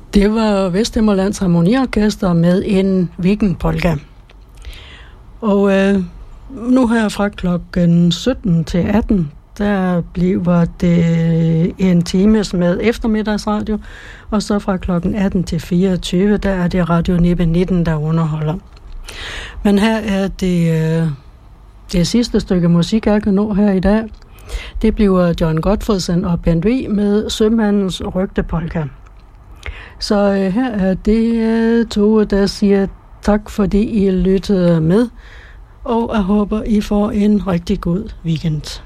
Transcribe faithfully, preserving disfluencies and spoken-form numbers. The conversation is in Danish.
Det var Vesthimmerlands Harmoniorkester med en weekendpolka. Og øh, nu her fra klokken sytten til atten, der bliver det en times med eftermiddagsradio, og så fra klokken atten til fireogtyve, der er det Radio Nibe nitten, der underholder. Men her er det, øh, det sidste stykke musik, jeg kan nå her i dag. Det bliver John Gottfredsen og Bent V med Sømandens Rygtepolka. Så øh, her er det øh, to, der siger tak, fordi I lyttede med, og jeg håber, I får en rigtig god weekend.